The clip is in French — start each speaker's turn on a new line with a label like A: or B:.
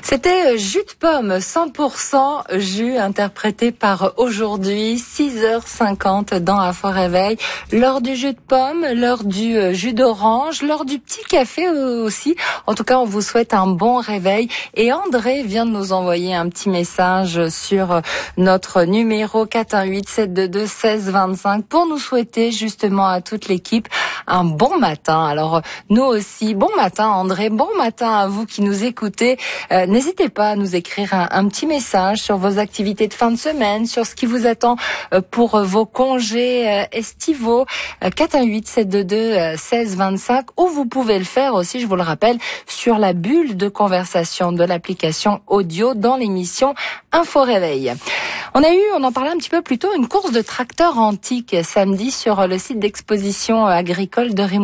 A: C'était jus de pomme, 100% jus, interprété par aujourd'hui, 6h50 dans Info Réveil. L'heure du jus de pomme, l'heure du jus d'orange, l'heure du petit café aussi. En tout cas, on vous souhaite un bon réveil. Et André vient de nous envoyer un petit message sur notre numéro 418-722-1625 pour nous souhaiter justement à toute l'équipe un bon matin. Alors, nous aussi, bon matin André, bon matin à vous qui nous écoutez. N'hésitez pas à nous écrire un petit message sur vos activités de fin de semaine, sur ce qui vous attend pour vos congés estivaux. 418-722-1625, ou vous pouvez le faire aussi, je vous le rappelle, sur la bulle de conversation de l'application audio dans l'émission Info Réveil. On en parlait un petit peu plus tôt, une course de tracteurs antiques samedi sur le site d'exposition agricole de Rimouski.